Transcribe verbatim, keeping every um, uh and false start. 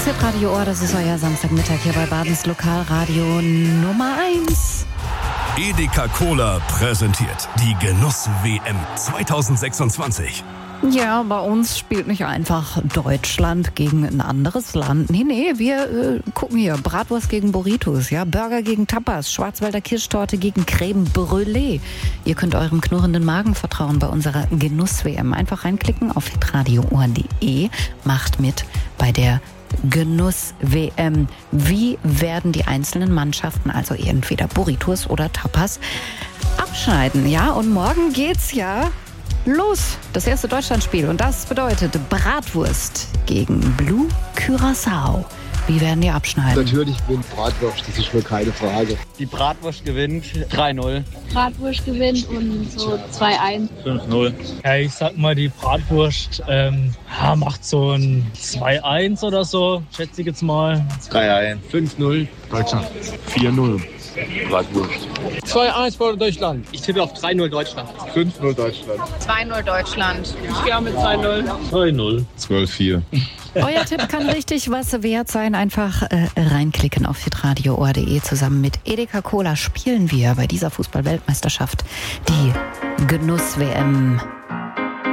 ist Hitradio Ohr, das ist euer Samstagmittag hier bei Badens Lokalradio Nummer eins. Edeka Cola präsentiert die Genuss-W M zwanzig sechsundzwanzig. Ja, bei uns spielt nicht einfach Deutschland gegen ein anderes Land. Nee, nee, wir äh, gucken hier. Bratwurst gegen Burritos, ja, Burger gegen Tapas, Schwarzwälder Kirschtorte gegen Creme Brûlée. Ihr könnt eurem knurrenden Magen vertrauen bei unserer Genuss-W M. Einfach reinklicken auf hitradio ohr punkt de. Macht mit bei der Genuss-W M. Wie werden die einzelnen Mannschaften, also entweder Burritos oder Tapas, abschneiden? Ja, und morgen geht's ja los, das erste Deutschlandspiel. Und das bedeutet Bratwurst gegen Blue Curaçao. Wie werden die abschneiden? Natürlich gewinnt Bratwurst, das ist wohl keine Frage. Die Bratwurst gewinnt drei null. Bratwurst gewinnt und so zwei eins. fünf null. Ja, ich sag mal, die Bratwurst ähm, ja, macht so ein zwei eins oder so, schätze ich jetzt mal. drei eins. fünf null. Deutschland. vier null. Bratwurst. zwei eins für Deutschland. Ich tippe auf drei null Deutschland. fünf null Deutschland. zwei null Deutschland. Ich gehe mit zwei null. drei null. zwölf vier. Euer Tipp kann richtig was wert sein. Einfach äh, reinklicken auf hitradio ohr punkt de. Zusammen mit Edeka Cola spielen wir bei dieser Fußball-Weltmeisterschaft die Genuss-W M.